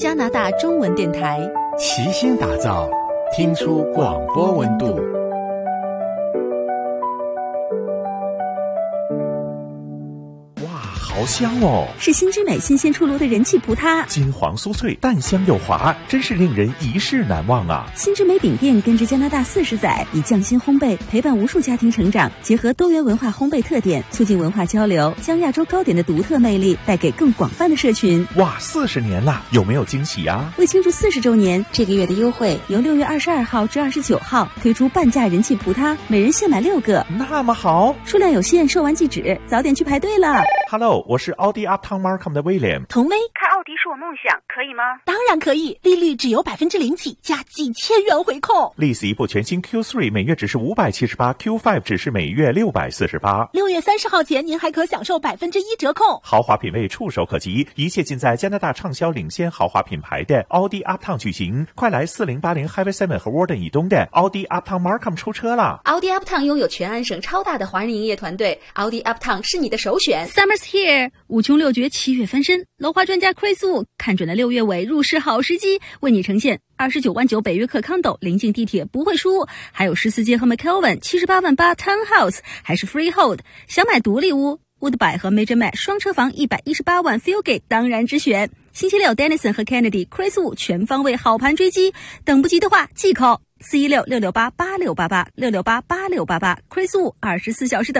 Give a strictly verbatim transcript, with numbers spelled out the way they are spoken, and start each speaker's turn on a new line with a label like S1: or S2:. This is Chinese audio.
S1: 加拿大中文电台，
S2: 齐心打造，听出广播温度。好香哦！
S1: 是新之美新鲜出炉的人气葡挞，
S2: 金黄酥脆，淡香又滑，真是令人一世难忘啊！
S1: 新之美饼店根植加拿大四十载，以匠心烘焙陪伴无数家庭成长，结合多元文化烘焙特点，促进文化交流，将亚洲糕点的独特魅力带给更广泛的社群。
S2: 哇，四十年了，有没有惊喜啊？
S1: 为庆祝四十周年，这个月的优惠由六月二十二号至二十九号推出半价人气葡挞，每人限买六个，
S2: 那么好，
S1: 数量有限，售完即止，早点去排队了。
S2: Hello， 我是奥迪 Uptown Markham 的威廉。
S3: 童薇，
S4: 开奥迪是我梦想，可以吗？
S3: 当然可以，利率只有百分之零起，加几千元回扣。
S2: 利斯一部全新 Q 三 每月只是五百七十八 ，Q 五 只是每月六百四十八。
S3: 六月三十号前，您还可享受百分之一折扣。
S2: 豪华品味触手可及，一切尽在加拿大畅销领先豪华品牌的奥迪 Uptown 举行。快来四零八零 Highway seven 和 Warden 以东的奥迪 Uptown Markham 出车了。
S5: 奥迪 Uptown 拥有全安省超大的华人营业团队，奥迪 Uptown 是你的首选。
S1: Summer's here， 五穷六绝七月翻身，楼花专家 Chris 看准了六月尾入市好时机，为你呈现二十九万九北约克 condo， 临近地铁不会输，还有十四街和 McKelvin 七十八万八 townhouse， 还是 freehold。想买独立屋 Woodbury 和 Major Mac 双车房一百一十八万 Fieldgate 当然直选。星期六 Dennison 和 Kennedy Chris 全方位好盘追击，等不及的话即 call 四一六六六八八六八八六六八八六八八 Chris 二十四小时等。